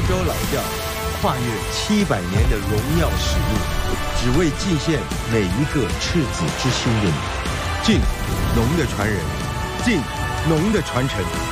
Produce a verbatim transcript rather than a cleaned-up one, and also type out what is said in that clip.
州老调，跨越七百年的荣耀使命，只为祭献每一个赤子之心的你。敬农的传人，敬农的传承。